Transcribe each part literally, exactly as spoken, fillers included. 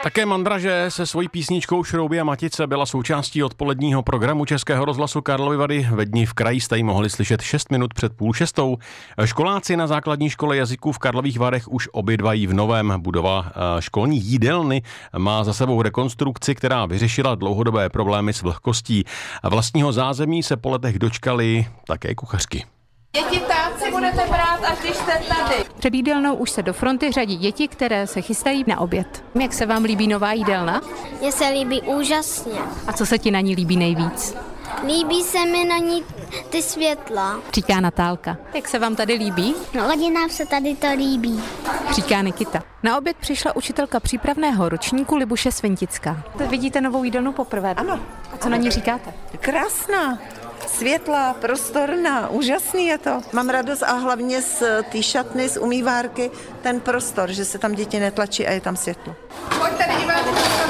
Také Mandraže se svojí písničkou Šrouby a matice byla součástí odpoledního programu Českého rozhlasu Karlovy Vary. Ve dni v kraji jste ji mohli slyšet šest minut před půl šestou. Školáci na základní škole jazyků v Karlových Varech už obydvají v novém. Budova školní jídelny má za sebou rekonstrukci, která vyřešila dlouhodobé problémy s vlhkostí. Vlastního zázemí se po letech dočkali také kuchařky. Děti, tam si budete brát, až když jste tady. Před jídelnou už se do fronty řadí děti, které se chystají na oběd. Jak se vám líbí nová jídelna? Mně se líbí úžasně. A co se ti na ní líbí nejvíc? Líbí se mi na ní ty světla. Říká Natálka. Jak se vám tady líbí? No, rodinám se tady to líbí. Říká Nikita. Na oběd přišla učitelka přípravného ročníku Libuše Svintická. Vidíte novou jídelnu poprvé? Ano. A co na ní říkáte? Krásná. Světlá, prostorná, úžasný je to. Mám radost a hlavně z té šatny, z umývárky, ten prostor, že se tam děti netlačí a je tam světlo. Pojďte, vidíme,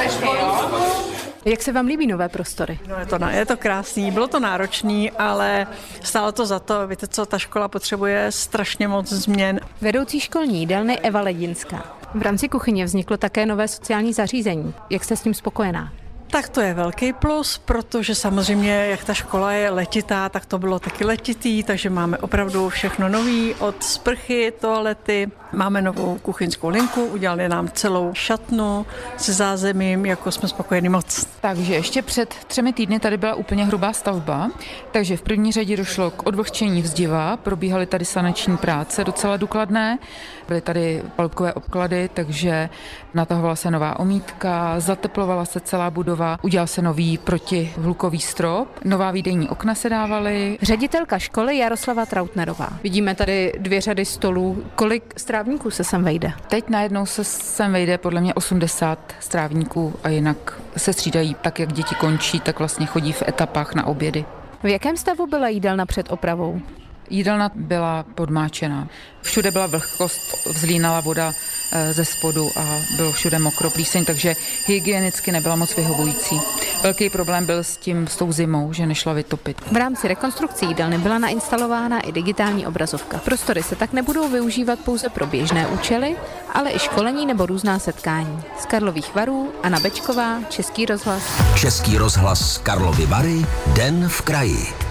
Jak se vám líbí nové prostory? No je to, je to krásný, bylo to náročný, ale stálo to za to. Víte co, ta škola potřebuje strašně moc změn. Vedoucí školní jídelny Eva Ledinská. V rámci kuchyně vzniklo také nové sociální zařízení. Jak jste s tím spokojená? Tak to je velký plus, protože samozřejmě, jak ta škola je letitá, tak to bylo taky letitý, takže máme opravdu všechno nový, od sprchy, toalety, máme novou kuchyňskou linku, udělali nám celou šatnu se zázemím, jako jsme spokojení moc. Takže ještě před třemi týdny tady byla úplně hrubá stavba, takže v první řadě došlo k odvlhčení vzdiva, probíhaly tady sanační práce docela důkladné, byly tady palubkové obklady, takže natahovala se nová omítka, zateplovala se celá budova, udělal se nový protihlukový strop, nová výdejní okna se dávaly. Ředitelka školy Jaroslava Trautnerová. Vidíme tady dvě řady stolů. Kolik strávníků se sem vejde? Teď najednou se sem vejde podle mě osmdesát strávníků a jinak se střídají tak, jak děti končí, tak vlastně chodí v etapách na obědy. V jakém stavu byla jídelna před opravou? Jídelna byla podmáčená. Všude byla vlhkost, vzlínala voda ze spodu a bylo všude mokro, plíseň, takže hygienicky nebyla moc vyhovující. Velký problém byl s tím, s tou zimou, že nešla vytopit. V rámci rekonstrukcí jídelny byla nainstalována i digitální obrazovka. Prostory se tak nebudou využívat pouze pro běžné účely, ale i školení nebo různá setkání. Z Karlových Varů Anna Bečková, Český rozhlas. Český rozhlas Karlovy Vary, Den v kraji.